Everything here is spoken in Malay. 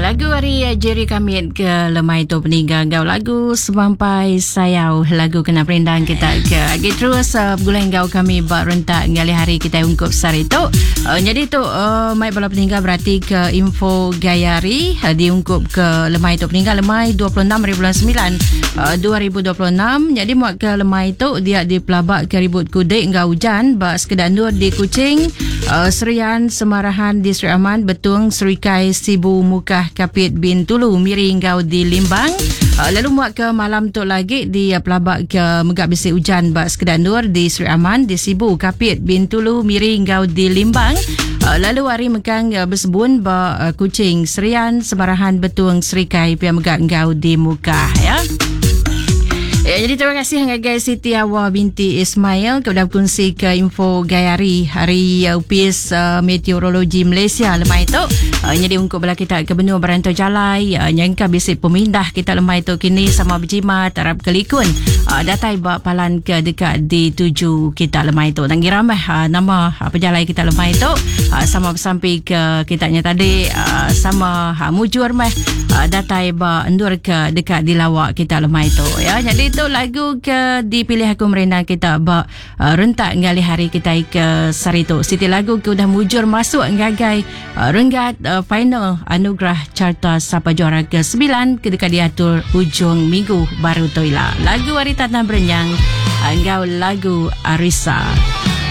Lagu hari Jerry Kamit ke lemai tu peninggal gau lagu Semampai Sayau, lagu kena perindang kita ke agi terus bulan gau kami bak rentak ngali hari kita ungkup sari tu. Jadi tu mai bala peninggal berarti ke info gayari diungkup ke lemai tu peninggal lemai 26 bulan 9 2026. Jadi muat ke lemai tu dia di pelabak ke ribut kudik ngau hujan bak sekedandur di Kuching, Serian Semarahan di Seri Aman, Betung Serikai Sibu Mukah Kapit bin Tulu Miri ngau di Limbang. Lalu muat ke malam tu lagi di pelabak ke megak bisik hujan bak sekedandur di Seri Aman, di Sibu Kapit bin Tulu Miri ngau di Limbang. Lalu hari mekang bersebun bak Kuching Serian Semarahan Betung Serikai pia megak ngau di Mukah ya. Jadi terima kasih guys Siti Hawa binti Ismail kepada berkongsi ke info gayari hari upis meteorologi Malaysia lemai tu. Jadi ungkup bala kita ke benua berantau jalai nyangka bisik pemindah kita lemai tu kini sama berjimat Arab kelikun datai bak palan ke dekat di tuju kita lemai tu. Tanggi ramai nama pejalai kita lemai tu sama bersampai ke kitanya tadi sama mujur meh datai bak endur ke dekat di lawak kita lemai tu ya. Jadi itu lagu ke dipilih aku merena kita bak rentak ngali hari kita ke sari tu. Siti lagu ke udah mujur masuk ngagai renggat final anugerah carta Sapa Juara ke-9 ketika diatur hujung minggu baru tu lah. Lagu hari tanah berenyang ngau lagu Arisa.